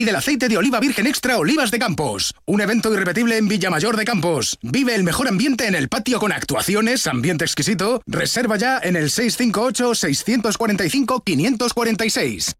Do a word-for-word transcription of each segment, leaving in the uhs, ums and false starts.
y del aceite de oliva virgen extra Olivas de Campos. Un evento irrepetible en Villamayor de Campos. Vive el mejor ambiente en el patio con actuaciones, ambiente exquisito. Reserva ya en el seis cinco ocho, seis cuatro cinco, cinco cuatro seis.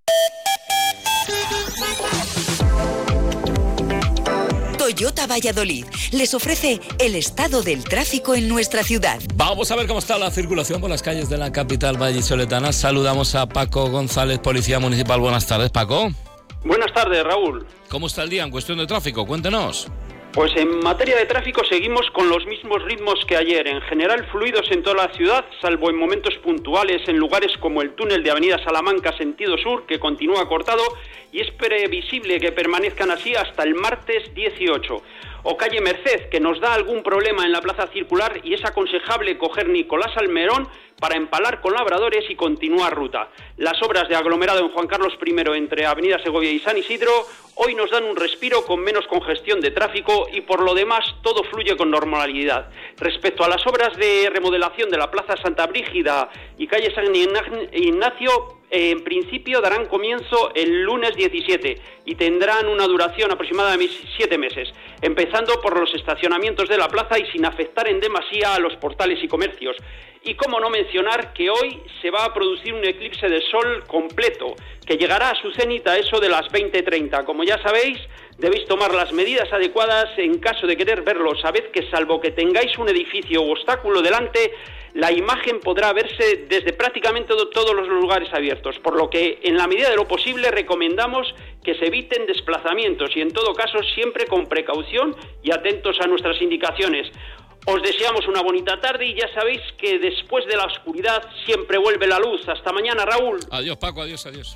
Toyota Valladolid les ofrece el estado del tráfico en nuestra ciudad. Vamos a ver cómo está la circulación por las calles de la capital vallisoletana. Saludamos a Paco González, Policía Municipal. Buenas tardes, Paco. Buenas tardes, Raúl. ¿Cómo está el día en cuestión de tráfico? Cuéntenos. Pues en materia de tráfico seguimos con los mismos ritmos que ayer. En general, fluidos en toda la ciudad, salvo en momentos puntuales en lugares como el túnel de Avenida Salamanca sentido sur, que continúa cortado y es previsible que permanezcan así hasta el martes dieciocho. O calle Merced, que nos da algún problema en la plaza circular y es aconsejable coger Nicolás Almerón para empalar con Labradores y continuar ruta. Las obras de aglomerado en Juan Carlos primero entre Avenida Segovia y San Isidro hoy nos dan un respiro con menos congestión de tráfico y por lo demás todo fluye con normalidad. Respecto a las obras de remodelación de la Plaza Santa Brígida y calle San Ignacio, en principio darán comienzo el lunes diecisiete y tendrán una duración aproximada de siete meses, empezando por los estacionamientos de la plaza y sin afectar en demasía a los portales y comercios. Y cómo no mencionar que hoy se va a producir un eclipse de sol completo, que llegará a su cenit a eso de las veinte treinta. Como ya sabéis, debéis tomar las medidas adecuadas en caso de querer verlo. Sabed que salvo que tengáis un edificio u obstáculo delante, la imagen podrá verse desde prácticamente todos los lugares abiertos, por lo que en la medida de lo posible recomendamos que se eviten desplazamientos y en todo caso siempre con precaución y atentos a nuestras indicaciones. Os deseamos una bonita tarde y ya sabéis que después de la oscuridad siempre vuelve la luz. Hasta mañana, Raúl. Adiós, Paco, adiós, adiós.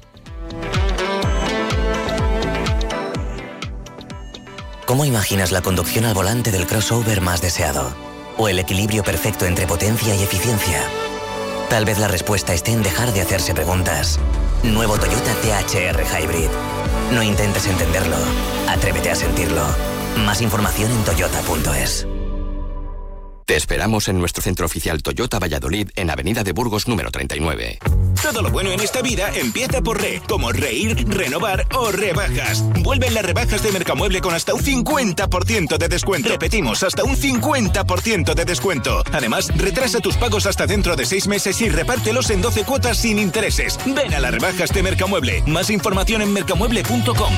¿Cómo imaginas la conducción al volante del crossover más deseado? ¿O el equilibrio perfecto entre potencia y eficiencia? Tal vez la respuesta esté en dejar de hacerse preguntas. Nuevo Toyota T H R Hybrid. No intentes entenderlo, atrévete a sentirlo. Más información en toyota punto es. Te esperamos en nuestro centro oficial Toyota Valladolid en Avenida de Burgos número treinta y nueve. Todo lo bueno en esta vida empieza por re, como reír, renovar o rebajas. Vuelven las rebajas de Mercamueble con hasta un cincuenta por ciento de descuento. Repetimos, hasta un cincuenta por ciento de descuento. Además, retrasa tus pagos hasta dentro de seis meses y repártelos en doce cuotas sin intereses. Ven a las rebajas de Mercamueble. Más información en mercamueble punto com.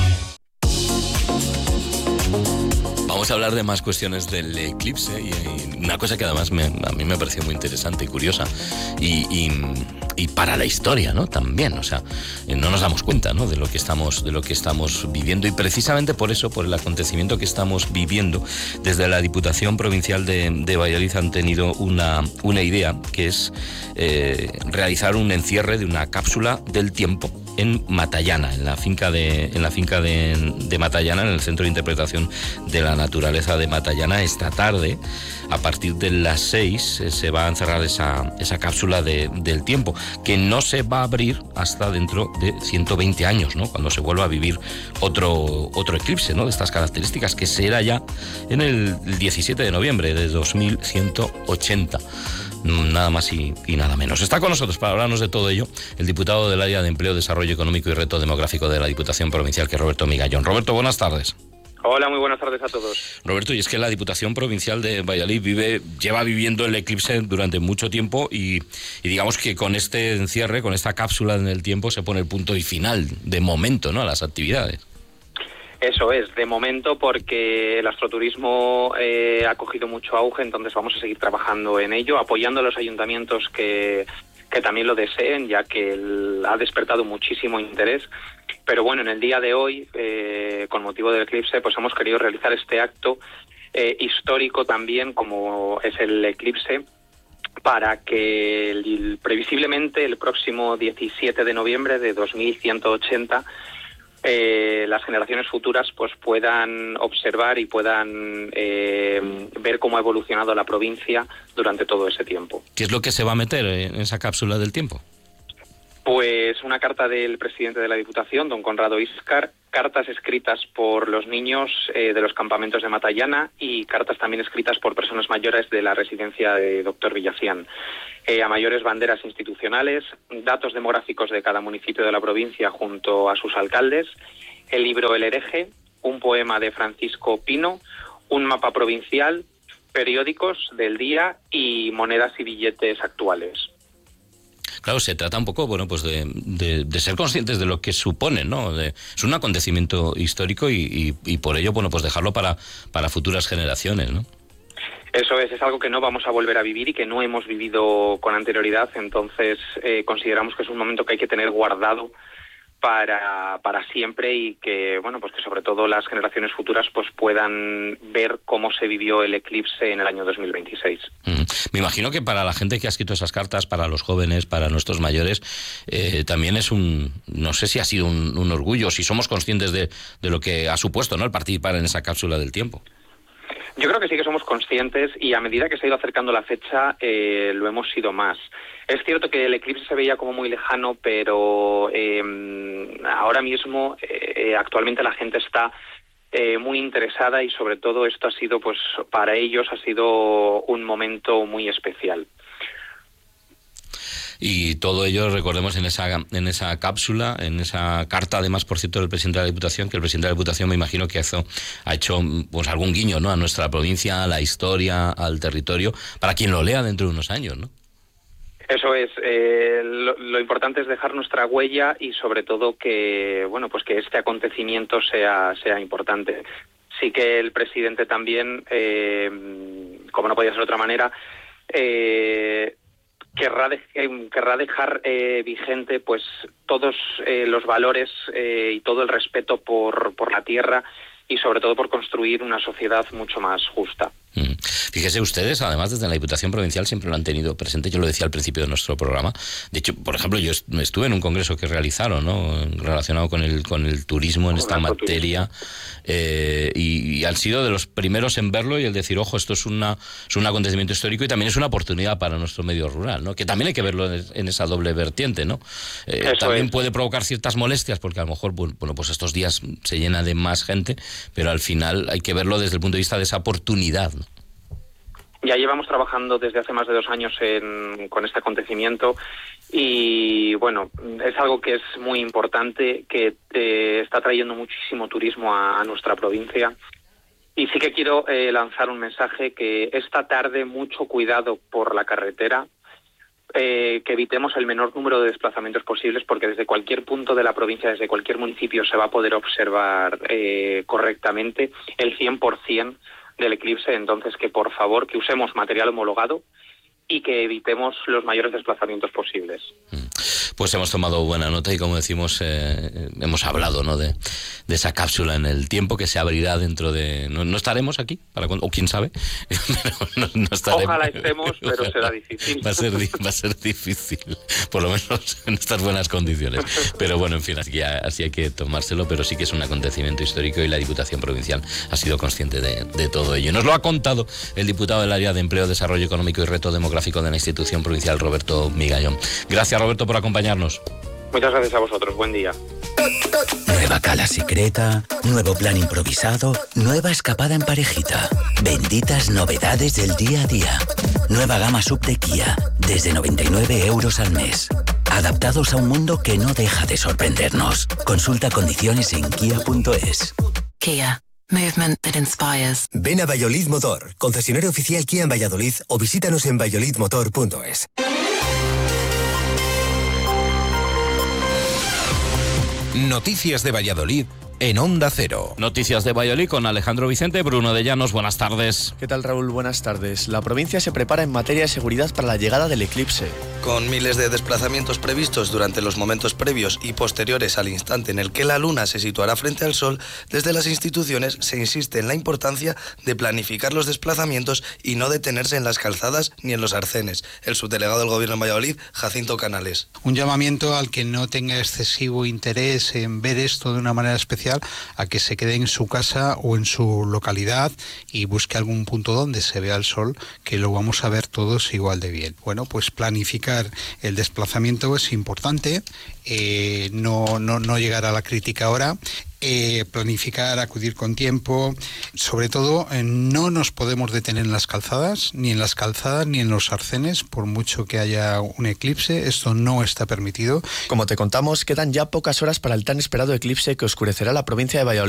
Vamos a hablar de más cuestiones del eclipse y una cosa que además me, a mí me pareció muy interesante y curiosa y, y, y para la historia, ¿no? También, o sea, no nos damos cuenta, ¿no? de lo que estamos de lo que estamos viviendo y precisamente por eso, por el acontecimiento que estamos viviendo, desde la Diputación Provincial de, de Valladolid han tenido una, una idea que es eh, realizar un encierre de una cápsula del tiempo en Matallana, en la finca de en la finca de, de Matallana, en el Centro de Interpretación de la Naturaleza de Matallana. Esta tarde, a partir de las seis, eh, se va a encerrar esa, esa cápsula de, del tiempo, que no se va a abrir hasta dentro de ciento veinte años, ¿no? Cuando se vuelva a vivir otro, otro eclipse, ¿no? de estas características, que será ya en el diecisiete de noviembre de dos mil ciento ochenta. Nada más y, y nada menos. Está con nosotros para hablarnos de todo ello el diputado del área de Empleo, Desarrollo Económico y Reto Demográfico de la Diputación Provincial, que es Roberto Migallón. Roberto, buenas tardes. Hola, muy buenas tardes a todos. Roberto, y es que la Diputación Provincial de Valladolid vive, lleva viviendo el eclipse durante mucho tiempo y, y digamos que con este encierre, con esta cápsula en el tiempo, se pone el punto y final, de momento, ¿no?, a las actividades. Eso es, de momento, porque el astroturismo eh, ha cogido mucho auge, entonces vamos a seguir trabajando en ello, apoyando a los ayuntamientos que, que también lo deseen, ya que el, ha despertado muchísimo interés. Pero bueno, en el día de hoy, eh, con motivo del eclipse, pues hemos querido realizar este acto eh, histórico también, como es el eclipse, para que el, previsiblemente el próximo diecisiete de noviembre de dos mil ciento ochenta Eh, las generaciones futuras pues puedan observar y puedan eh, ver cómo ha evolucionado la provincia durante todo ese tiempo. ¿Qué es lo que se va a meter en esa cápsula del tiempo? Pues una carta del presidente de la Diputación, don Conrado Íscar, cartas escritas por los niños eh, de los campamentos de Matallana y cartas también escritas por personas mayores de la residencia de doctor Villacián. Eh, a mayores, banderas institucionales, datos demográficos de cada municipio de la provincia junto a sus alcaldes el libro El hereje, un poema de Francisco Pino, un mapa provincial, periódicos del día y monedas y billetes actuales. Claro, se trata un poco, bueno, pues de, de, de ser conscientes de lo que supone, ¿no? De, es un acontecimiento histórico y, y, y por ello, bueno, pues dejarlo para, para futuras generaciones, ¿no? Eso es, es algo que no vamos a volver a vivir y que no hemos vivido con anterioridad, entonces eh, consideramos que es un momento que hay que tener guardado para para siempre y que, bueno, pues que sobre todo las generaciones futuras pues puedan ver cómo se vivió el eclipse en el año dos mil veintiséis. Mm. Me imagino que para la gente que ha escrito esas cartas, para los jóvenes, para nuestros mayores, eh, también es un, no sé si ha sido un, un orgullo, si somos conscientes de, de lo que ha supuesto, ¿no?, el participar en esa cápsula del tiempo. Yo creo que sí que somos conscientes y a medida que se ha ido acercando la fecha eh, lo hemos sido más. Es cierto que el eclipse se veía como muy lejano, pero eh, ahora mismo, eh, actualmente la gente está eh, muy interesada y sobre todo esto ha sido, pues para ellos ha sido un momento muy especial. Y todo ello, recordemos, en esa en esa cápsula, en esa carta, además, por cierto, del presidente de la Diputación, que el presidente de la Diputación me imagino que hizo, ha hecho pues algún guiño, ¿no?, a nuestra provincia, a la historia, al territorio, para quien lo lea dentro de unos años, ¿no? Eso es, eh, lo, lo importante es dejar nuestra huella y sobre todo que, bueno, pues que este acontecimiento sea, sea importante. Sí que el presidente también, eh, como no podía ser de otra manera, eh, Querrá, de, eh, querrá dejar eh, vigente pues todos eh, los valores eh, y todo el respeto por, por la tierra y sobre todo por construir una sociedad mucho más justa. Mm. Fíjese ustedes, además desde la Diputación Provincial siempre lo han tenido presente, yo lo decía al principio de nuestro programa. De hecho, por ejemplo, yo estuve en un congreso que realizaron, ¿no?, relacionado con el con el turismo en esta materia, eh, y, y han sido de los primeros en verlo y el decir, ojo, esto es, una, es un acontecimiento histórico y también es una oportunidad para nuestro medio rural, ¿no?, que también hay que verlo en, en esa doble vertiente, ¿no? Eh, también es. Puede provocar ciertas molestias porque a lo mejor, bueno, pues estos días se llena de más gente, pero al final hay que verlo desde el punto de vista de esa oportunidad, ¿no? Ya llevamos trabajando desde hace más de dos años en, con este acontecimiento y, bueno, es algo que es muy importante, que eh, está trayendo muchísimo turismo a, a nuestra provincia. Y sí que quiero eh, lanzar un mensaje que esta tarde mucho cuidado por la carretera, eh, que evitemos el menor número de desplazamientos posibles porque desde cualquier punto de la provincia, desde cualquier municipio se va a poder observar eh, correctamente el cien por ciento del eclipse, entonces que por favor que usemos material homologado y que evitemos los mayores desplazamientos posibles. Pues hemos tomado buena nota y, como decimos, eh, hemos hablado, ¿no?, de, de esa cápsula en el tiempo que se abrirá dentro de... No, no estaremos aquí, para cuando, o quién sabe. no, no estaremos. Ojalá estemos, pero Ojalá. será difícil. Va a ser, va a ser difícil, por lo menos en estas buenas condiciones. Pero bueno, en fin, así, así hay que tomárselo, pero sí que es un acontecimiento histórico y la Diputación Provincial ha sido consciente de, de todo ello. Nos lo ha contado el diputado del Área de Empleo, Desarrollo Económico y Reto Demográfico de la Institución Provincial, Roberto Migallón. Gracias, Roberto, por acompañarnos. Muchas gracias a vosotros, buen día. Nueva cala secreta, nuevo plan improvisado, nueva escapada en parejita. Benditas novedades del día a día. Nueva gama sub de Kia, desde noventa y nueve euros al mes. Adaptados a un mundo que no deja de sorprendernos. Consulta condiciones en kia punto es. Kia. Movement that inspires. Ven a Valladolid Motor, concesionario oficial Kia en Valladolid, o visítanos en valladolid motor punto es. Noticias de Valladolid en Onda Cero. Noticias de Valladolid con Alejandro Vicente. Bruno de Llanos, buenas tardes. ¿Qué tal, Raúl? Buenas tardes. La provincia se prepara en materia de seguridad para la llegada del eclipse. Con miles de desplazamientos previstos durante los momentos previos y posteriores al instante en el que la luna se situará frente al sol, desde las instituciones se insiste en la importancia de planificar los desplazamientos y no detenerse en las calzadas ni en los arcenes. El subdelegado del Gobierno en Valladolid, Jacinto Canales. Un llamamiento al que no tenga excesivo interés en ver esto de una manera especial, a que se quede en su casa o en su localidad y busque algún punto donde se vea el sol, que lo vamos a ver todos igual de bien. Bueno, pues planificar el desplazamiento es importante. eh, no, no, no llegar a la crítica hora. Eh, planificar, acudir con tiempo, sobre todo eh, no nos podemos detener en las calzadas, ni en las calzadas ni en los arcenes, por mucho que haya un eclipse, esto no está permitido. Como te contamos, quedan ya pocas horas para el tan esperado eclipse que oscurecerá la provincia de Valladolid